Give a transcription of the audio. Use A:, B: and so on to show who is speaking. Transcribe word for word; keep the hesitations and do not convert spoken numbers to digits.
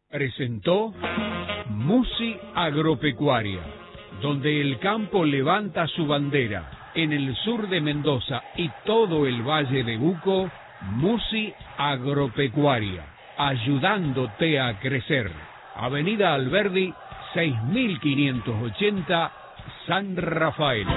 A: presentó Musi Agropecuaria, donde el campo levanta su bandera. En el sur de Mendoza y todo el Valle de Uco, Musi Agropecuaria, ayudándote a crecer. Avenida Alberdi, seis mil quinientos ochenta, San Rafael.